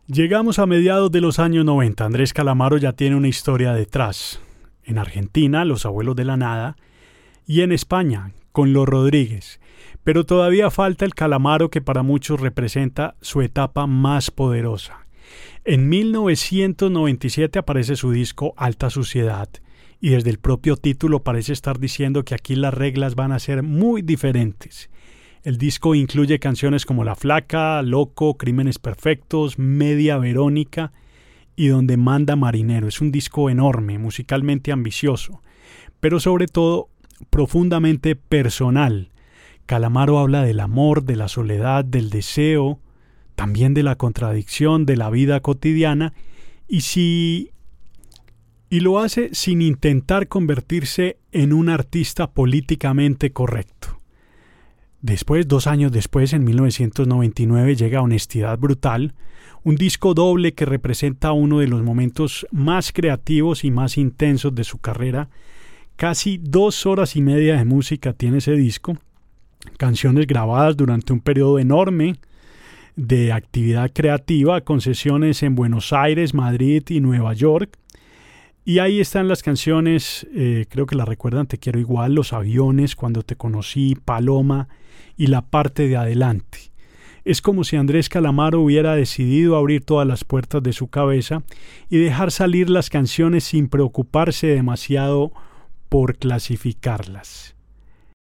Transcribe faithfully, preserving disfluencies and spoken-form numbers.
Llegamos a mediados de los años noventa. Andrés Calamaro ya tiene una historia detrás. En Argentina, Los Abuelos de la Nada, y en España, con Los Rodríguez. Pero todavía falta el Calamaro que para muchos representa su etapa más poderosa. En mil novecientos noventa y siete aparece su disco Alta Suciedad, y desde el propio título parece estar diciendo que aquí las reglas van a ser muy diferentes. El disco incluye canciones como La Flaca, Loco, Crímenes Perfectos, Media Verónica y Donde Manda Marinero. Es un disco enorme, musicalmente ambicioso, pero sobre todo profundamente personal. Calamaro habla del amor, de la soledad, del deseo, también de la contradicción de la vida cotidiana, y si y lo hace sin intentar convertirse en un artista políticamente correcto. Después, dos años después, en mil novecientos noventa y nueve, llega Honestidad Brutal, un disco doble que representa uno de los momentos más creativos y más intensos de su carrera. Casi dos horas y media de música tiene ese disco, canciones grabadas durante un periodo enorme de actividad creativa, con sesiones en Buenos Aires, Madrid y Nueva York. Y ahí están las canciones, eh, creo que las recuerdan, Te Quiero Igual, Los Aviones, Cuando Te Conocí, Paloma y La Parte de Adelante. Es como si Andrés Calamaro hubiera decidido abrir todas las puertas de su cabeza y dejar salir las canciones sin preocuparse demasiado por clasificarlas.